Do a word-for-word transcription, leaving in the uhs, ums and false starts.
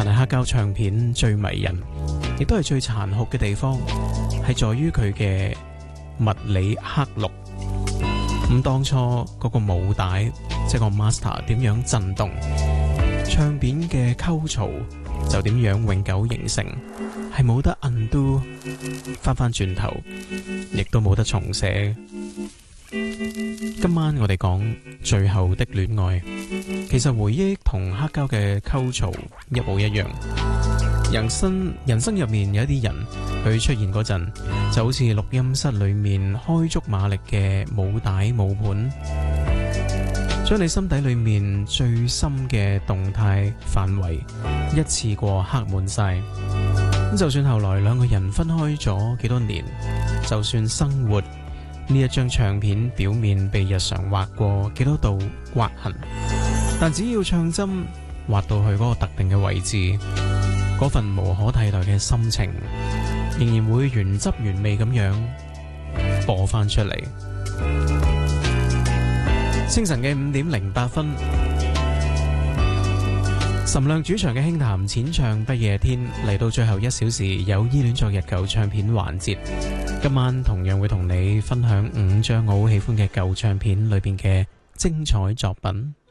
但係黑膠唱片最迷人，亦都係最殘酷嘅地方，係在於佢嘅物理刻錄。咁當初嗰個母帶，即係個 master 點樣震動，唱片嘅溝槽就點樣永久形成，係冇得 undo 翻翻轉頭，亦都冇得重寫。今晚我哋講最後的戀愛，其實回憶同黑膠嘅溝槽一模一樣。人生人生入面有一啲人，佢出現嗰陣就好似錄音室裏面開足馬力嘅母帶母盤，將你心底裏面最深嘅動態範圍一次過刻滿晒。咁就算後來兩個人分開咗幾多年，就算生活呢一張唱片表面被日常劃過幾多道刮痕，但只要唱針劃到去嗰個特定嘅位置，嗰份無可替代嘅心情仍然會原汁原味咁樣播翻出嚟。清晨嘅五點零八分，岑亮主場嘅輕談淺唱不夜天嚟到最後一小時，有依戀昨日舊唱片環節。今晚同樣會同你分享五張我好喜歡嘅舊唱片裏邊嘅精彩作品。